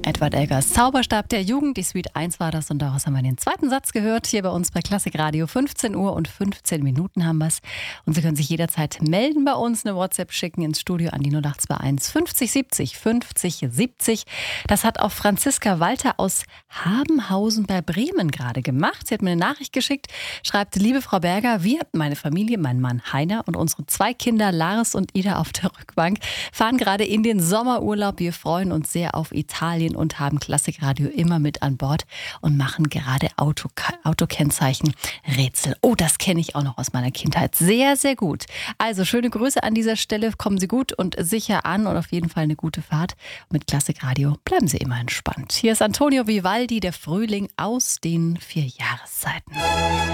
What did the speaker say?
Edward Elgars Zauberstab der Jugend, die Suite 1 war das und daraus haben wir den zweiten Satz gehört, hier bei uns bei Klassik Radio. 15 Uhr und 15 Minuten haben wir es und Sie können sich jederzeit melden bei uns, eine WhatsApp schicken ins Studio an die 0821 50 70 50 70. Das hat auch Franziska Walter aus Habenhausen bei Bremen gerade gemacht. Sie hat mir eine Nachricht geschickt, schreibt: Liebe Frau Berger, wir, meine Familie, mein Mann Heiner und unsere 2 Kinder Laris und Ida auf der Rückbank fahren gerade in den Sommerurlaub. Wir freuen uns sehr auf Italien und haben Klassikradio immer mit an Bord und machen gerade Autokennzeichen Rätsel. Oh, das kenne ich auch noch aus meiner Kindheit. Sehr, sehr gut. Also schöne Grüße an dieser Stelle. Kommen Sie gut und sicher an und auf jeden Fall eine gute Fahrt. Mit Klassikradio bleiben Sie immer entspannt. Hier ist Antonio Vivaldi, der Frühling aus den 4 Jahreszeiten.